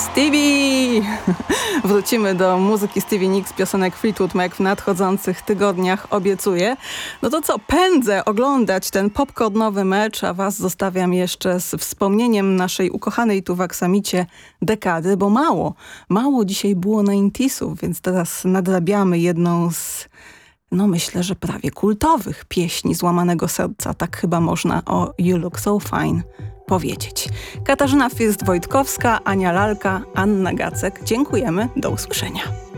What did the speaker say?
Stevie! Wrócimy do muzyki Stevie Nicks, piosenek Fleetwood Mac w nadchodzących tygodniach, obiecuję. No to co, pędzę oglądać ten popcornowy mecz, a was zostawiam jeszcze z wspomnieniem naszej ukochanej tu w Aksamicie dekady, bo mało dzisiaj było 90sów, więc teraz nadrabiamy jedną z, no myślę, że prawie kultowych pieśni Złamanego Serca. Tak chyba można o You Look So Fine powiedzieć. Katarzyna First-Wojtkowska, Ania Lalka, Anna Gacek. Dziękujemy. Do usłyszenia.